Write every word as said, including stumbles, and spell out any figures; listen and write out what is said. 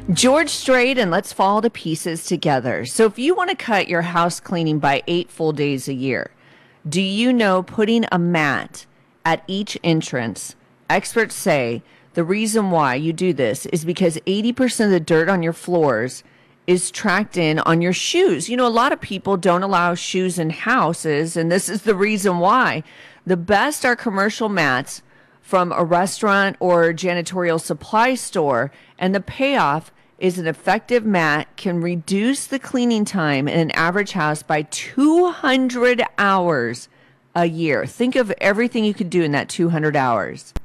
George Strait and Let's Fall to Pieces together. So, if you want to cut your house cleaning by eight full days a year, do you know putting a mat at each entrance? Experts say the reason why you do this is because eighty percent of the dirt on your floors is tracked in on your shoes. You know, a lot of people don't allow shoes in houses, and this is the reason why. The best are commercial mats from a restaurant or janitorial supply store, and the payoff is an effective mat can reduce the cleaning time in an average house by two hundred hours a year. Think of everything you could do in that two hundred hours.